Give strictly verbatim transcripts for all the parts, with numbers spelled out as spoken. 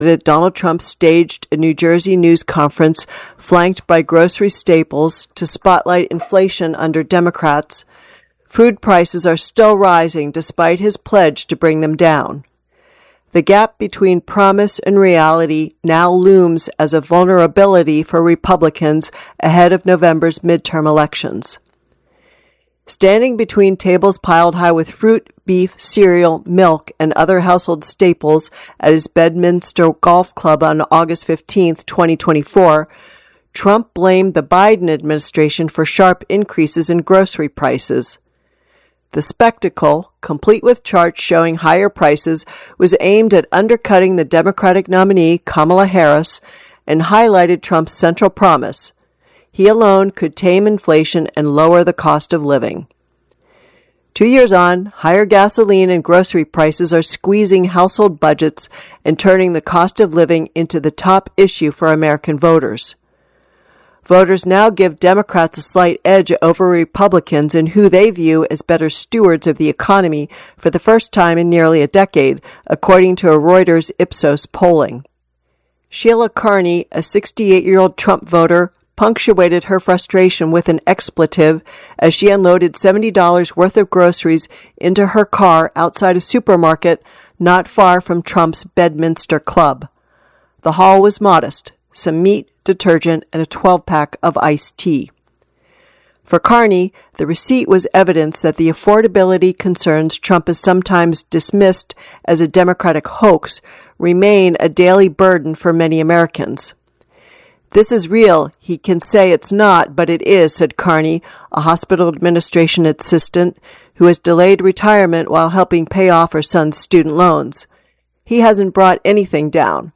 Donald Trump staged a New Jersey news conference flanked by grocery staples to spotlight inflation under Democrats. Food prices are still rising despite his pledge to bring them down. The gap between promise and reality now looms as a vulnerability for Republicans ahead of November's midterm elections. Standing between tables piled high with fruit, beef, cereal, milk, and other household staples at his Bedminster Golf Club on August fifteenth, twenty twenty-four, Trump blamed the Biden administration for sharp increases in grocery prices. The spectacle, complete with charts showing higher prices, was aimed at undercutting the Democratic nominee, Kamala Harris, and highlighted Trump's central promise: he alone could tame inflation and lower the cost of living. Two years on, higher gasoline and grocery prices are squeezing household budgets and turning the cost of living into the top issue for American voters. Voters now give Democrats a slight edge over Republicans in who they view as better stewards of the economy for the first time in nearly a decade, according to a Reuters Ipsos polling. Sheila Carney, a sixty-eight-year-old Trump voter, punctuated her frustration with an expletive as she unloaded seventy dollars worth of groceries into her car outside a supermarket not far from Trump's Bedminster Club. The haul was modest: some meat, detergent, and a twelve-pack of iced tea. For Carney, the receipt was evidence that the affordability concerns Trump has sometimes dismissed as a Democratic hoax remain a daily burden for many Americans. "This is real. He can say it's not, but it is," said Carney, a hospital administration assistant who has delayed retirement while helping pay off her son's student loans. "He hasn't brought anything down."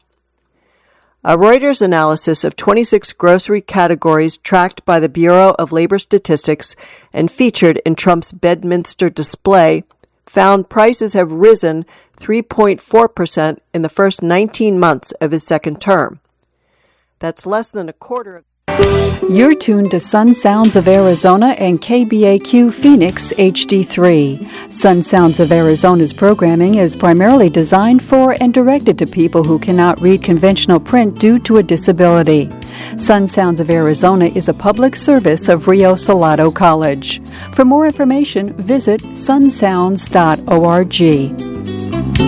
A Reuters analysis of twenty-six grocery categories tracked by the Bureau of Labor Statistics and featured in Trump's Bedminster display found prices have risen three point four percent in the first nineteen months of his second term. That's less than a quarter of... You're tuned to Sun Sounds of Arizona and K B A Q Phoenix H D three. Sun Sounds of Arizona's programming is primarily designed for and directed to people who cannot read conventional print due to a disability. Sun Sounds of Arizona is a public service of Rio Salado College. For more information, visit sun sounds dot org.